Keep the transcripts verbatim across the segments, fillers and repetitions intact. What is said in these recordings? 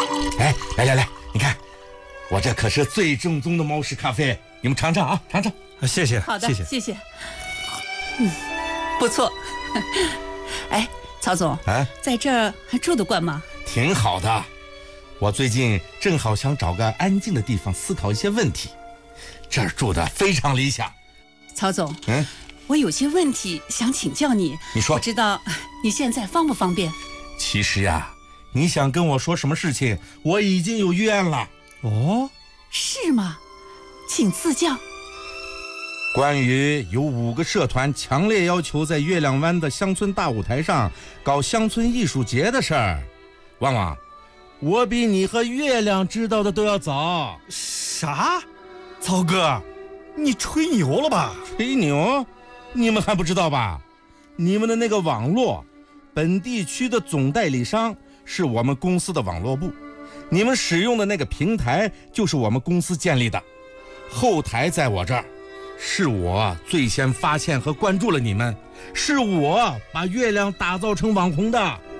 哎，来来来，你看，我这可是最正宗的猫屎咖啡，你们尝尝啊，尝尝。 谢谢， 好的， 谢谢， 谢谢。嗯，不错。哎，曹总， 啊， 在这儿还住得惯吗？ 挺好的。我最近正好想找个安静的地方思考一些问题，这儿住得非常理想。 曹总， 嗯， 我有些问题想请教你。 你说。 我知道你现在方不方便？ 其实呀，你想跟我说什么事情，我已经有预案了。 哦， 是吗？请赐教。 关于有五个社团强烈要求在月亮湾的乡村大舞台上搞乡村艺术节的事儿，旺旺，我比你和月亮知道的都要早。 啥？曹哥，你吹牛了吧？ 吹牛？你们还不知道吧？你们的那个网络，本地区的总代理商是我们公司的网络部，你们使用的那个平台就是我们公司建立的，后台在我这儿。是我最先发现和关注了你们，是我把月亮打造成网红的。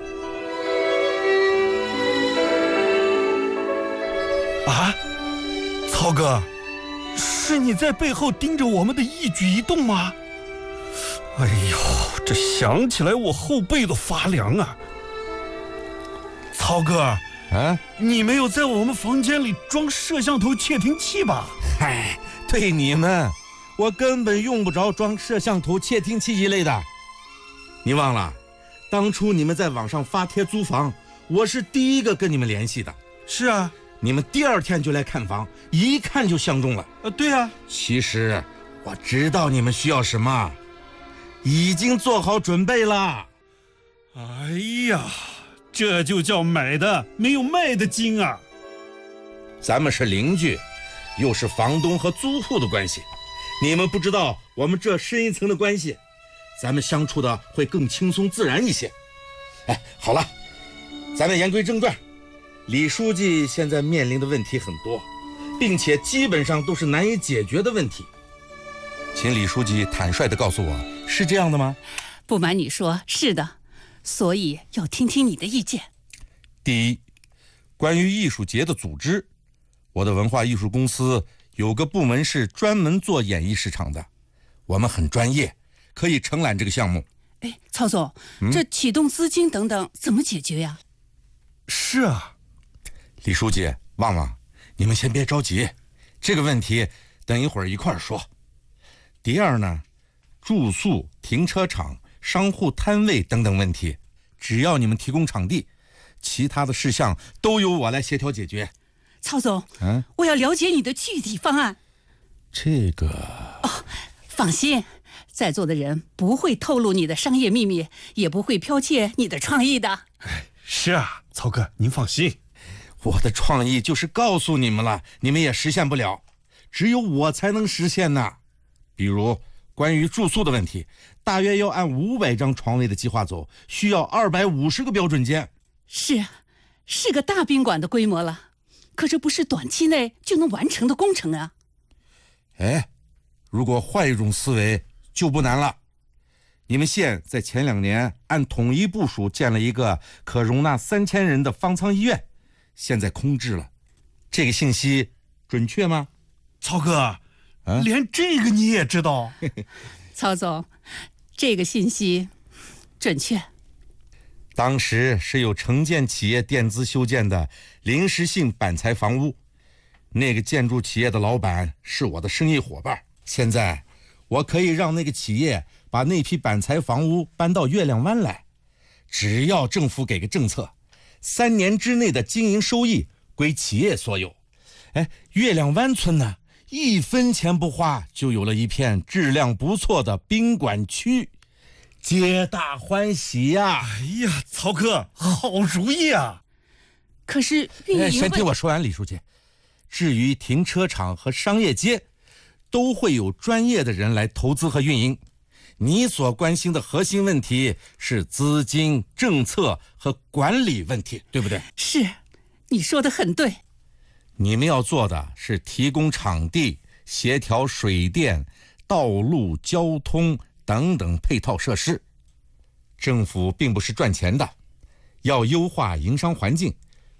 啊，曹哥，是你在背后盯着我们的一举一动吗？哎呦，这想起来我后背都发凉啊！曹哥， 啊， 你没有在我们房间里装摄像头窃听器吧？ 嗨，对你们，我根本用不着装摄像头窃听器一类的。你忘了，当初你们在网上发帖租房，我是第一个跟你们联系的。 是啊， 你们第二天就来看房，一看就相中了。 呃，对啊。 其实我知道你们需要什么，已经做好准备了。 哎呀，这就叫买的没有卖的精啊！ 咱们是邻居，又是房东和租户的关系，你们不知道我们这深一层的关系，咱们相处的会更轻松自然一些。哎，好了，咱们言归正传。李书记现在面临的问题很多，并且基本上都是难以解决的问题。请李书记坦率地告诉我，是这样的吗？ 不瞒你说，是的，所以要听听你的意见。 第一，关于艺术节的组织，我的文化艺术公司有个部门是专门做演艺市场的，我们很专业，可以承揽这个项目。 哎，曹总， 嗯、 这启动资金等等怎么解决呀？ 是啊， 李书记、旺旺，你们先别着急，这个问题等一会儿一块儿说。第二呢，住宿、停车场、商户摊位等等问题，只要你们提供场地，其他的事项都由我来协调解决。 曹总， 嗯， 我要了解你的具体方案。 这个哦，放心，在座的人不会透露你的商业秘密，也不会剽窃你的创意的。 哎，是啊，曹哥，您放心， 我的创意就是告诉你们了，你们也实现不了，只有我才能实现呢。比如关于住宿的问题，大约要按五百张床位的计划走，需要二百五十个标准间。 是，是个大宾馆的规模了，可这不是短期内就能完成的工程啊。 哎，如果换一种思维就不难了。你们县在前两年按统一部署建了一个可容纳三千人的方舱医院，现在空置了，这个信息准确吗？ 曹哥， 啊、 连这个你也知道？ 曹总，这个信息准确。 当时是有城建企业垫资修建的临时性板材房屋，那个建筑企业的老板是我的生意伙伴，现在我可以让那个企业把那批板材房屋搬到月亮湾来，只要政府给个政策，三年之内的经营收益归企业所有。哎，月亮湾村呢，一分钱不花就有了一片质量不错的宾馆区，皆大欢喜呀！ 哎呀，曹哥，好主意啊！ 可是运营、哎、 先听我说完，李书记。至于停车场和商业街，都会有专业的人来投资和运营。你所关心的核心问题是资金、政策和管理问题，对不对？ 是，你说的很对。 你们要做的是提供场地、协调水电、道路、交通等等配套设施。政府并不是赚钱的，要优化营商环境，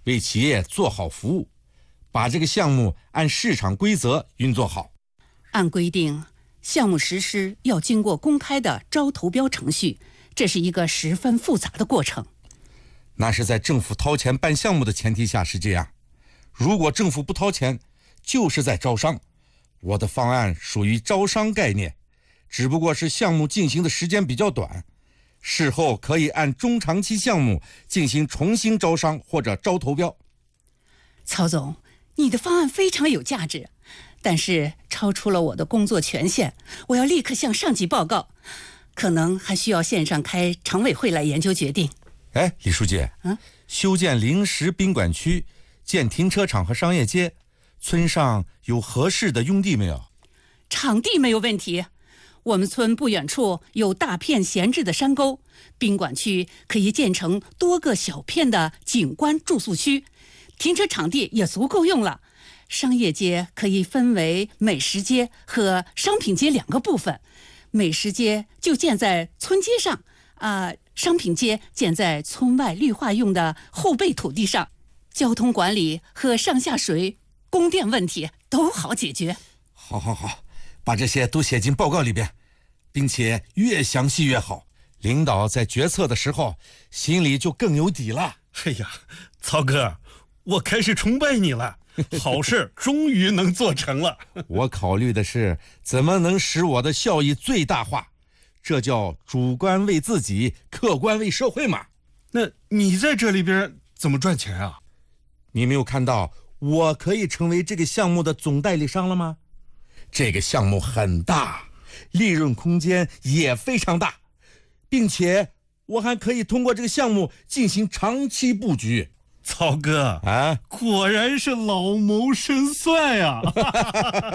为企业做好服务，把这个项目按市场规则运作好。 按规定，项目实施要经过公开的招投标程序，这是一个十分复杂的过程。 那是在政府掏钱办项目的前提下是这样，如果政府不掏钱，就是在招商。我的方案属于招商概念，只不过是项目进行的时间比较短，事后可以按中长期项目进行重新招商或者招投标。 曹总，你的方案非常有价值，但是超出了我的工作权限，我要立刻向上级报告，可能还需要线上开常委会来研究决定。 哎，李书记， 嗯， 修建临时宾馆区，建停车场和商业街，村上有合适的用地没有？ 场地没有问题，我们村不远处有大片闲置的山沟，宾馆区可以建成多个小片的景观住宿区，停车场地也足够用了。商业街可以分为美食街和商品街两个部分，美食街就建在村街上，啊、呃，商品街建在村外绿化用的后备土地上，交通管理和上下水、供电问题都好解决。 好好好，把这些都写进报告里边，并且越详细越好，领导在决策的时候心里就更有底了。 哎呀，曹哥，我开始崇拜你了，好事终于能做成了。 我考虑的是怎么能使我的效益最大化，这叫主观为自己，客观为社会嘛。 那你在这里边怎么赚钱啊？ 你没有看到我可以成为这个项目的总代理商了吗？这个项目很大，利润空间也非常大，并且我还可以通过这个项目进行长期布局。 曹哥啊， 果然是老谋深算呀！